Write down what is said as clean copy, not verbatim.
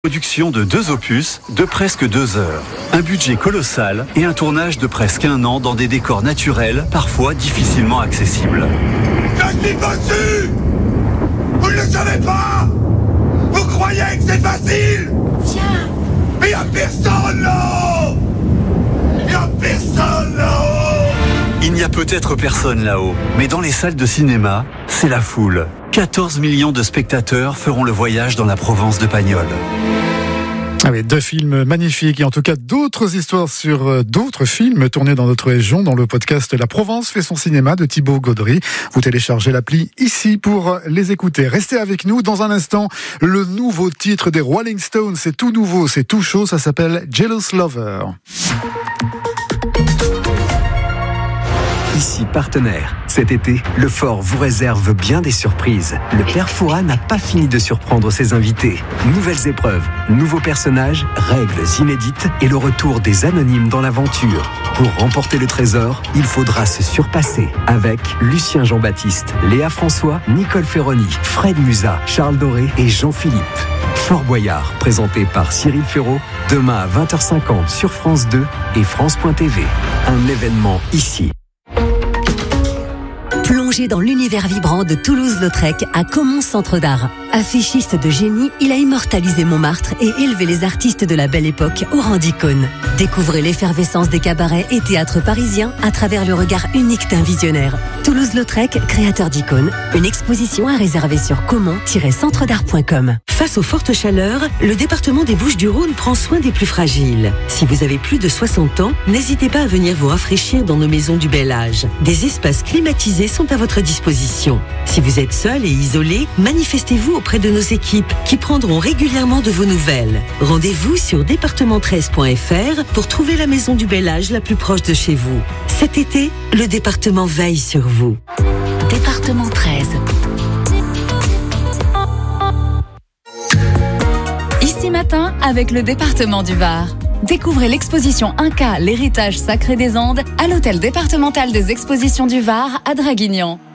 Production de 2 opus de presque 2 heures. Un budget colossal et un tournage de presque 1 an dans des décors naturels, parfois difficilement accessibles. Je suis bossu! Vous ne le savez pas! Vous croyez que c'est facile? Tiens! Mais y'a personne là-haut! Y'a personne là-haut! Il n'y a peut-être personne là-haut, mais dans les salles de cinéma, c'est la foule. 14 millions de spectateurs feront le voyage dans la Provence de Pagnol. Ah oui, 2 films magnifiques et en tout cas d'autres histoires sur d'autres films tournés dans notre région dans le podcast La Provence fait son cinéma de Thibaut Gaudry. Vous téléchargez l'appli ici pour les écouter. Restez avec nous dans un instant. Le nouveau titre des Rolling Stones, c'est tout nouveau, c'est tout chaud, ça s'appelle Jealous Lover. Ici Partenaire. Cet été, le Fort vous réserve bien des surprises. Le Père Fouras n'a pas fini de surprendre ses invités. Nouvelles épreuves, nouveaux personnages, règles inédites et le retour des anonymes dans l'aventure. Pour remporter le trésor, il faudra se surpasser avec Lucien Jean-Baptiste, Léa François, Nicole Ferroni, Fred Musa, Charles Doré et Jean-Philippe. Fort Boyard, présenté par Cyril Ferraud, demain à 20h50 sur France 2 et France.tv. Un événement ici. Plongé dans l'univers vibrant de Toulouse-Lautrec à Caumont Centre d'Art. Affichiste de génie, il a immortalisé Montmartre et élevé les artistes de la belle époque au rang d'icône. Découvrez l'effervescence des cabarets et théâtres parisiens à travers le regard unique d'un visionnaire. Toulouse-Lautrec, créateur d'icônes. Une exposition à réserver sur caumont-centredart.com. Face aux fortes chaleurs, le département des Bouches-du-Rhône prend soin des plus fragiles. Si vous avez plus de 60 ans, n'hésitez pas à venir vous rafraîchir dans nos maisons du bel âge. Des espaces climatisés sont à votre disposition. Si vous êtes seul et isolé, manifestez-vous auprès de nos équipes qui prendront régulièrement de vos nouvelles. Rendez-vous sur département13.fr pour trouver la maison du bel âge la plus proche de chez vous. Cet été, le département veille sur vous. Département 13. Ici matin avec le département du Var. Découvrez l'exposition Inca, l'héritage sacré des Andes à l'hôtel départemental des expositions du Var à Draguignan.